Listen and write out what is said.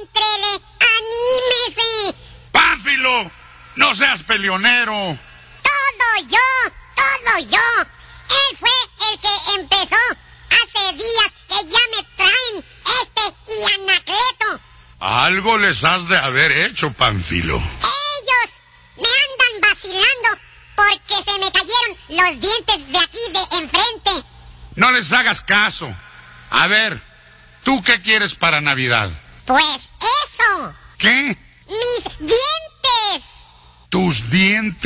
Éntrele, anímese. ¡Pánfilo! ¡No seas peleonero! Todo yo. Él fue el que empezó. Hace días que ya me traen y Anacleto. Algo les has de haber hecho, Pánfilo. Ellos me andan vacilando porque se me cayeron los dientes de aquí de enfrente. No les hagas caso. A ver, ¿tú qué quieres para Navidad? Pues eso. ¿Qué? Mis dientes. ¿Tus dientes?